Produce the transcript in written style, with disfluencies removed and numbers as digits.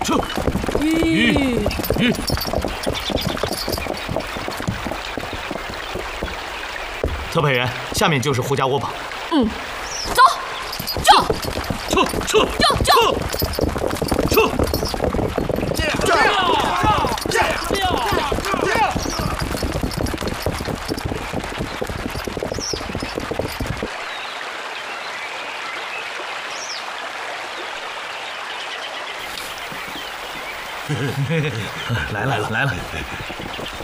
撤！吁！特派员，下面就是胡家窝棚。 走，撤！ 撤！来了！